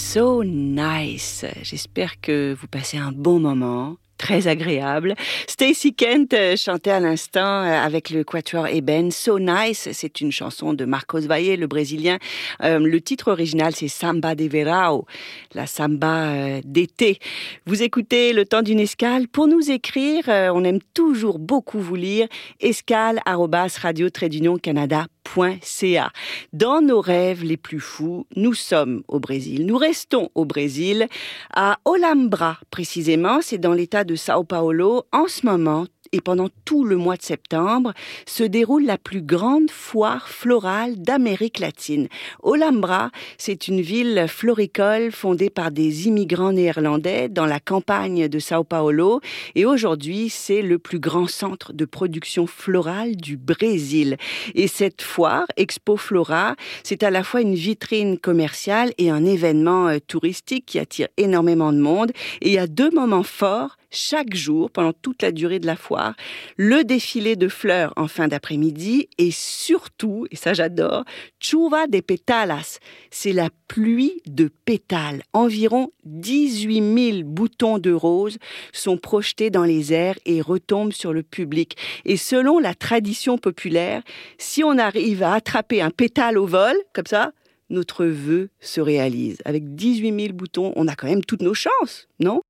So Nice. J'espère que vous passez un bon moment. Très agréable. Stacey Kent chantait à l'instant avec le quatuor Eben. So Nice, c'est une chanson de Marcos Valle, le Brésilien. Le titre original, c'est Samba de Verão, la samba d'été. Vous écoutez Le Temps d'une escale. Pour nous écrire, on aime toujours beaucoup vous lire. escale@radio-canada.ca. Dans nos rêves les plus fous, nous sommes au Brésil. Nous restons au Brésil, à Olambra précisément. C'est dans l'état de São Paulo. En ce moment, et pendant tout le mois de septembre, se déroule la plus grande foire florale d'Amérique latine. Olambra, c'est une ville floricole fondée par des immigrants néerlandais dans la campagne de São Paulo. Et aujourd'hui, c'est le plus grand centre de production florale du Brésil. Et cette foire, Expo Flora, c'est à la fois une vitrine commerciale et un événement touristique qui attire énormément de monde. Et il y a deux moments forts chaque jour, pendant toute la durée de la foire, le défilé de fleurs en fin d'après-midi et surtout, et ça j'adore, Chuva de Pétalas, c'est la pluie de pétales. Environ 18 000 boutons de roses sont projetés dans les airs et retombent sur le public. Et selon la tradition populaire, si on arrive à attraper un pétale au vol, comme ça, notre vœu se réalise. Avec 18 000 boutons, on a quand même toutes nos chances, non ?